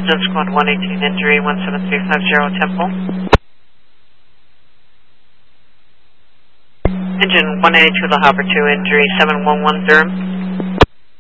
Engine Squad 118 injury 17350 Temple. Engine 182 La Hopper 2 injury 7110.